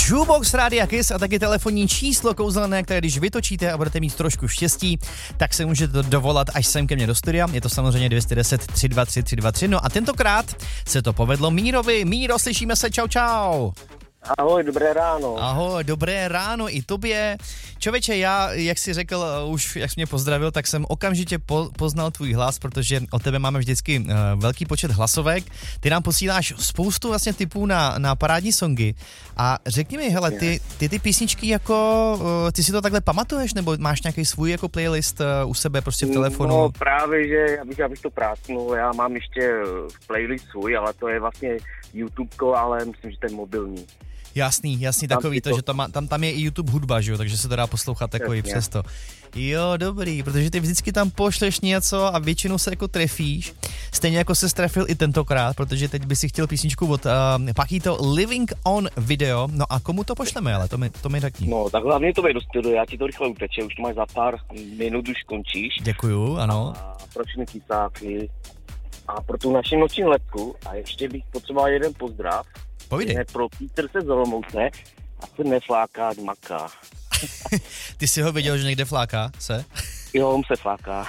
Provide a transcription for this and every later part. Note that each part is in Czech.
Shoebox Rádia Kiss a taky telefonní číslo kouzelné, které když vytočíte a budete mít trošku štěstí, tak se můžete to dovolat až sem ke mně do studia. Je to samozřejmě 210 323 323. No a tentokrát se to povedlo Mírovi. Míro, slyšíme se, čau čau. Ahoj, dobré ráno. Ahoj, dobré ráno i tobě. Čověče, já, jak jsi řekl, už jak jsi mě pozdravil, tak jsem okamžitě poznal tvůj hlas, protože od tebe máme vždycky velký počet hlasovek. Ty nám posíláš spoustu vlastně tipů na parádní songy. A řekni mi, hele, ty písničky jako, ty si to takhle pamatuješ, nebo máš nějaký svůj jako playlist u sebe prostě v telefonu? No právě, že abych to prásknul, já mám ještě playlist svůj, ale to je vlastně YouTubeko, ale myslím, že to je mobilní. Jasný, takový to, že tam je i YouTube hudba, že jo, takže se to dá poslouchat jako i přesto. Jo, dobrý, protože ty vždycky tam pošleš něco a většinou se jako trefíš, stejně jako se strefil i tentokrát, protože teď by si chtěl písničku od Paquito Living on Video, no a komu to pošleme, ale to mi řekni. No, tak hlavně to do studia, já ti to rychle uteče, už to máš za pár minut, už končíš. Děkuju, ano. A pro všechny kysáky a pro tu naši noční letku a ještě bych potřeboval jeden pozdrav. Povídej. Pro Pítr se z Olomouce a se nefláká, maká. Ty jsi ho viděl, že někde fláká se? Jo, on se fláká.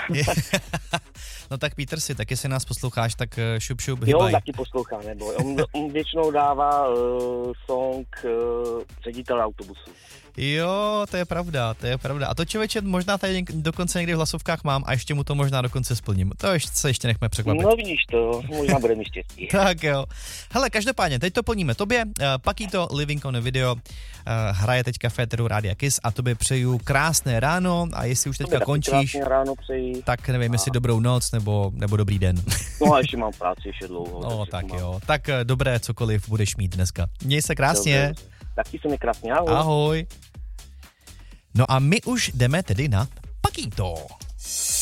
No tak Pítr si, tak jestli nás posloucháš, tak šup, hybaj. Jo, on taky poslouchá, nebo on většinou dává song ředitel autobusu. Jo, to je pravda. A to člověče možná tady dokonce někdy v hlasovkách mám a ještě mu to možná dokonce splním. To se ještě nechme překvapit. No vidíš to, možná bude mi štěstí. Tak jo. Hele, každopádně, teď to plníme tobě. Paquito Living on Video hraje teďka v éteru Rádia Kiss a tobě přeju krásné ráno a jestli už teďka končíš, ráno přeji. Tak nevím, jestli dobrou noc nebo dobrý den. No a ještě mám práci, ještě dlouho. No tak jo, tak dobré cokoliv budeš mít dneska. Měj se krásně. Dobře. Taky se mi krásně, ahoj. Ahoj. No a my už jdeme tedy na Paquito.